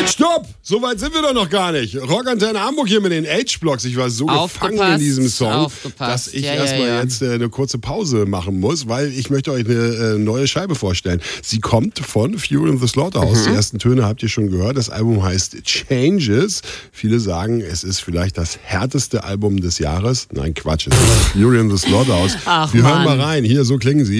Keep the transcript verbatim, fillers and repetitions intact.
Stopp! So weit sind wir doch noch gar nicht. Rockantenne Hamburg hier mit den H-Blocks. Ich war so gefangen in diesem Song, aufgepasst. dass ich ja, erstmal ja, ja. jetzt äh, eine kurze Pause machen muss, weil ich möchte euch eine äh, neue Scheibe vorstellen. Sie kommt von Fury and the Slaughterhouse. Mhm. Die ersten Töne habt ihr schon gehört. Das Album heißt Changes. Viele sagen, es ist vielleicht das härteste Album des Jahres. Nein, Quatsch. Es ist Fury and the Slaughterhouse. Ach, wir hören Mann. mal rein. Hier, so klingen sie.